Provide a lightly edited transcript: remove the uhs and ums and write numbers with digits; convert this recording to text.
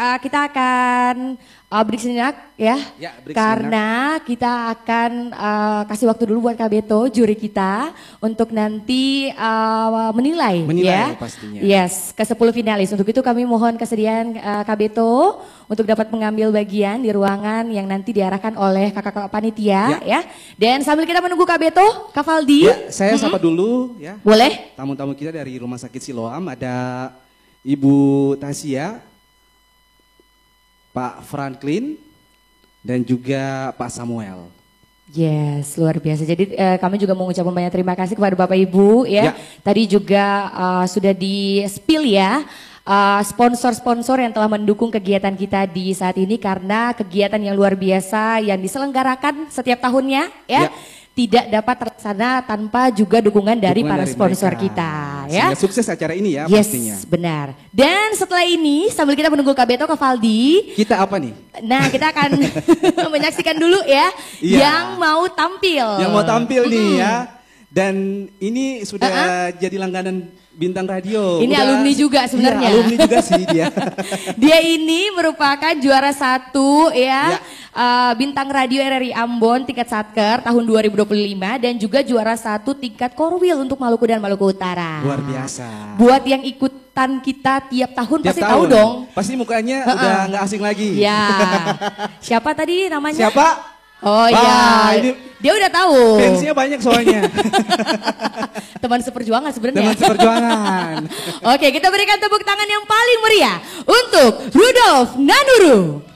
kita akan break sejenak ya, break karena sejenak. kita akan kasih waktu dulu buat Kak Beto, juri kita, untuk nanti menilai ya, pastinya. Yes, ke 10 finalis. Untuk itu kami mohon kesediaan Kak Beto untuk dapat mengambil bagian di ruangan yang nanti diarahkan oleh kakak-kakak panitia ya. Dan sambil kita menunggu Kak Beto, Kak Valdi. Ya, saya sapa dulu ya. Boleh. Tamu-tamu kita dari Rumah Sakit Siloam, ada Ibu Tasya, Pak Franklin, dan juga Pak Samuel. Yes, luar biasa. Jadi kami juga mengucapkan banyak terima kasih kepada Bapak Ibu ya. Tadi juga sudah di-spill ya sponsor-sponsor yang telah mendukung kegiatan kita di saat ini, karena kegiatan yang luar biasa yang diselenggarakan setiap tahunnya ya. Tidak dapat terlaksana tanpa juga dukungan dari para sponsor kita ya. Sehingga sukses acara ini ya pastinya. Yes, benar. Dan setelah ini sambil kita menunggu Kak Beto, Kak Valdi. Kita apa nih? Nah, kita akan menyaksikan dulu ya yang mau tampil. Yang mau tampil nih ya. Dan ini sudah jadi langganan Bintang Radio. Ini alumni juga sebenarnya. Iya, alumni juga sih dia. Dia ini merupakan juara 1 ya. Bintang Radio RRI Ambon tingkat Satker tahun 2025 dan juga juara 1 tingkat Korwil untuk Maluku dan Maluku Utara. Luar biasa. Buat yang ikutan kita tiap tahun pasti tahu dong. Pasti mukanya udah nggak asing lagi. Ya. Siapa tadi namanya? Siapa? Oh iya, dia udah tahu. Fansnya banyak soalnya. Teman seperjuangan sebenarnya. Teman seperjuangan. Oke, kita berikan tepuk tangan yang paling meriah untuk Rudolf Nanuru.